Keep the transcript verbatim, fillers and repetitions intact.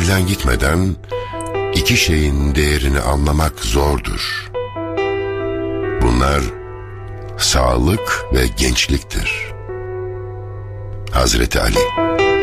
elden gitmeden iki şeyin değerini anlamak zordur. Bunlar sağlık ve gençliktir. Hazreti Ali.